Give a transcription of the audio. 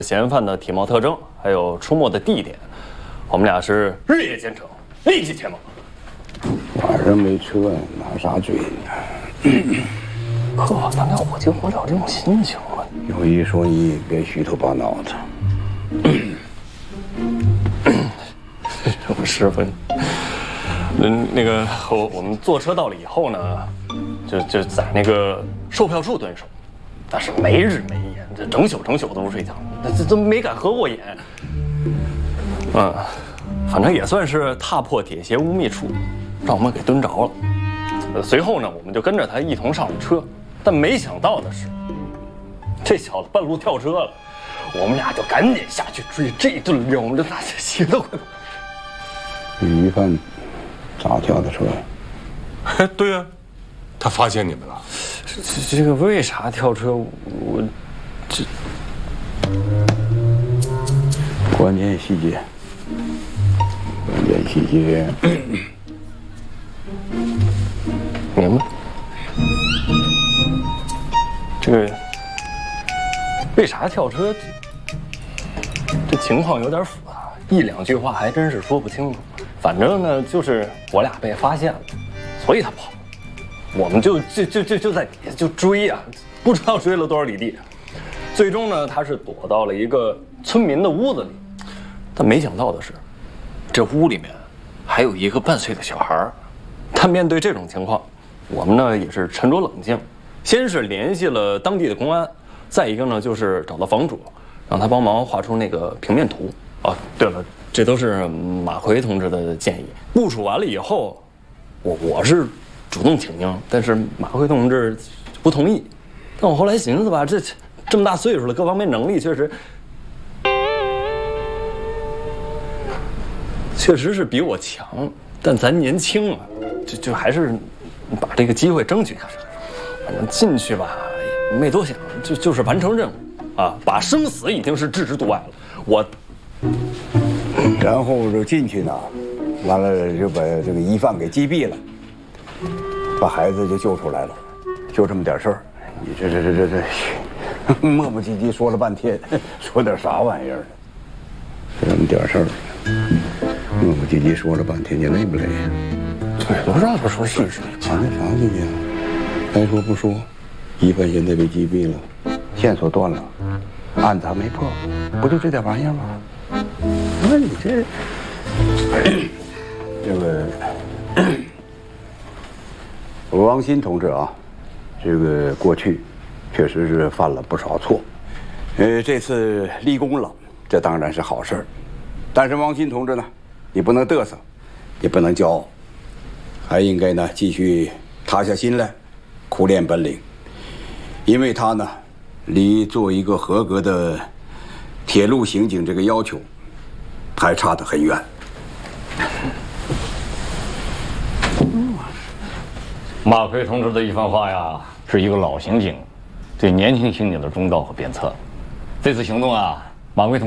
嫌犯的体貌特征，还有出没的地点，我们俩是日夜兼程，立即前往。 晚上没车，拿啥追呢？ 可难道我就不了这种心情吗？ 有一说一，别虚头巴脑的。 师傅，那个我们坐车到了以后呢，就在那个售票处蹲守，但是没日没夜，这整宿都不睡觉，这都没敢合过眼。反正也算是踏破铁鞋无觅处，让我们给蹲着了。随后呢，我们就跟着他一同上了车，但没想到的是，这小子半路跳车了，我们俩就赶紧下去追，这一顿溜，我们就那血都快。 疑犯咋跳的车？ 哎，对呀，他发现你们了。 这个为啥跳车？我这关键细节， 明白。这个为啥跳车？这情况有点复杂，一两句话还真是说不清楚。反正呢，就是我俩被发现了，所以他跑，我们就在底下就追啊，不知道追了多少里地。最终呢，他是躲到了一个村民的屋子里，但没想到的是，这屋里面还有一个半岁的小孩。但面对这种情况，我们呢也是沉着冷静，先是联系了当地的公安，再一个呢就是找到房主，让他帮忙画出那个平面图。哦，对了，这都是马奎同志的建议。部署完了以后，我是主动请缨，但是马奎同志不同意。但我后来寻思吧，这么大岁数了，各方面能力确实是比我强，但咱年轻啊，就还是把这个机会争取下去。反正进去吧，没多想，就是完成任务啊，把生死已经是置之度外了。 然后就进去呢，完了就把这个疑犯给击毙了，把孩子就救出来了，就这么点事儿。你这磨磨唧唧说了半天，说点啥玩意儿呢？就这么点事儿，磨磨唧唧说了半天，你累不累呀？ 对，不让他说细致。 那啥去呀？该说不说，疑犯现在被击毙了，线索断了，案子还没破，不就这点玩意儿吗？那你这个王鑫同志啊，这个过去确实是犯了不少错，这次立功了，这当然是好事儿。但是王鑫同志呢，你不能嘚瑟，也不能骄傲，还应该呢继续塌下心来，苦练本领，因为他呢，离做一个合格的铁路刑警这个要求还差得很远。 马奎同志的一番话呀，是一个老刑警对年轻刑警的忠告和鞭策。这次行动啊，马奎同志